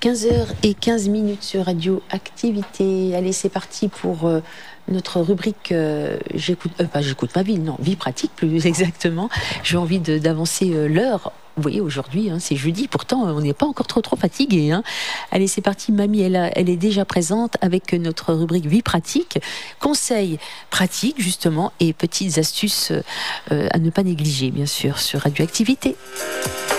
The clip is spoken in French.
15h15 sur Radio Activité. Allez, c'est parti pour notre rubrique j'écoute ma ville, non, vie pratique plus exactement. J'ai envie d'avancer l'heure. Vous voyez, aujourd'hui, c'est jeudi, pourtant on n'est pas encore trop fatigué. Allez, c'est parti, Mamie, elle est déjà présente avec notre rubrique vie pratique. Conseils pratiques, justement, et petites astuces à ne pas négliger, bien sûr, sur Radio Activité.